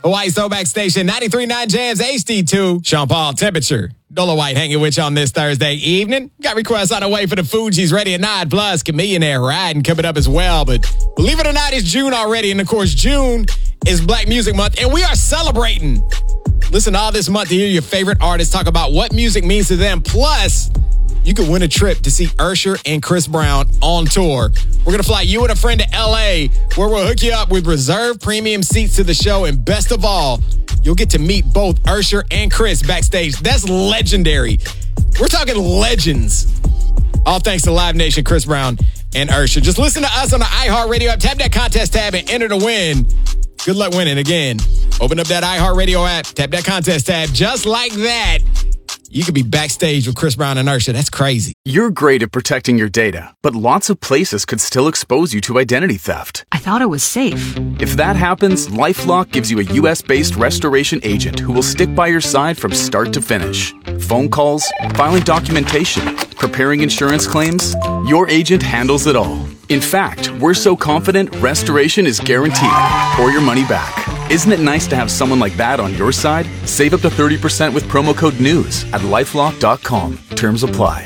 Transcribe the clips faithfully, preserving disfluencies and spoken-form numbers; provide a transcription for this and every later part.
Hawaii's throwback station, ninety-three point nine Jams H D two. Sean Paul, Temperature. Dolo White hanging with you on this Thursday evening. Got requests on the way for the Fugees ready at nine plus. Chameleonaire riding coming up as well. But believe it or not, it's June already. And of course, June is Black Music Month. And we are celebrating. Listen all this month to hear your favorite artists talk about what music means to them. Plus, you can win a trip to see Usher and Chris Brown on tour. We're going to fly you and a friend to L A, where we'll hook you up with reserved premium seats to the show. And best of all, you'll get to meet both Usher and Chris backstage. That's legendary. We're talking legends. All thanks to Live Nation, Chris Brown, and Usher. Just listen to us on the iHeartRadio app. Tap that contest tab and enter to win. Good luck winning. Again, open up that iHeartRadio app, tap that contest tab. Just like that, you could be backstage with Chris Brown and Usher. That's crazy. You're great at protecting your data, but lots of places could still expose you to identity theft. I thought it was safe. If that happens, LifeLock gives you a U S-based restoration agent who will stick by your side from start to finish. Phone calls, filing documentation, preparing insurance claims, your agent handles it all. In fact, we're so confident restoration is guaranteed or your money back. Isn't it nice to have someone like that on your side? Save up to thirty percent with promo code NEWS at lifelock dot com. Terms apply.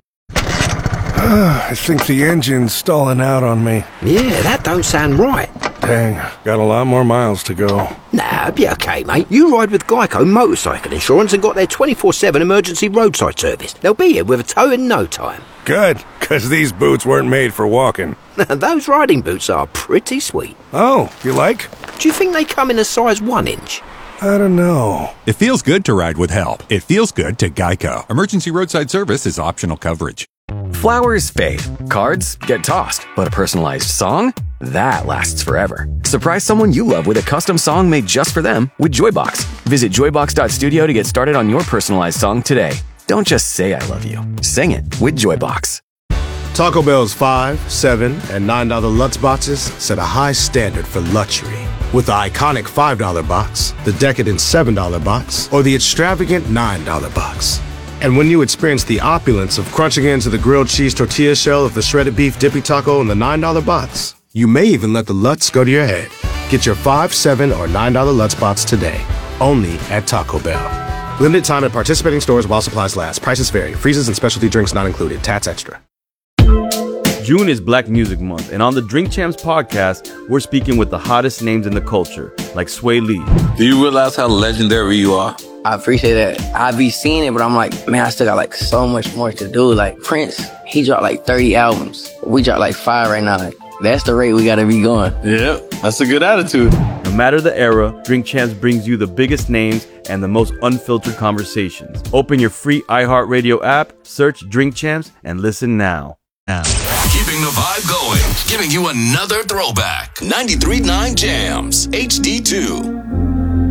I think the engine's stalling out on me. Yeah, that don't sound right. Dang, got a lot more miles to go. Nah, be okay, mate. You ride with Geico Motorcycle Insurance and got their twenty-four seven emergency roadside service. They'll be here with a tow in no time. Good, because these boots weren't made for walking. Those riding boots are pretty sweet. Oh, you like? Do you think they come in a size one inch? I don't know. It feels good to ride with help. It feels good to Geico. Emergency roadside service is optional coverage. Flowers fade. Cards get tossed. But a personalized song? That lasts forever. Surprise someone you love with a custom song made just for them with Joybox. Visit joybox dot studio to get started on your personalized song today. Don't just say I love you. Sing it with Joybox. Taco Bell's five, seven, and nine dollar Lutz boxes set a high standard for luxury. With the iconic five dollar box, the decadent seven dollar box, or the extravagant nine dollar box. And when you experience the opulence of crunching into the grilled cheese tortilla shell of the shredded beef dippy taco in the nine dollar box, you may even let the Lutz go to your head. Get your five, seven, or nine dollar Lutz box today, only at Taco Bell. Limited time at participating stores while supplies last. Prices vary. Freezes and specialty drinks not included. Tats extra. June is Black Music Month, and on the Drink Champs podcast, we're speaking with the hottest names in the culture, like Sway Lee. Do you realize how legendary you are? I appreciate that. I be seeing it, but I'm like, man, I still got like so much more to do. Like Prince, he dropped like thirty albums. We dropped like five right now. Like, that's the rate we gotta be going. Yeah, that's a good attitude. No matter the era, Drink Champs brings you the biggest names and the most unfiltered conversations. Open your free iHeartRadio app, search Drink Champs, and listen now. Now. Keeping the vibe going, giving you another throwback. ninety-three point nine Jams, H D two.